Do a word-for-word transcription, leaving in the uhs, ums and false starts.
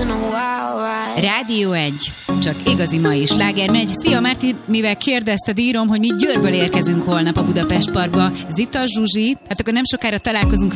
Rádió egy. Csak igazi mai sláger megy. Szia Márti, mivel kérdezted, írom, hogy mi Győrből érkezünk holnap a Budapest Parkba. Zita, Zsuzsi, hát akkor nem sokára találkozunk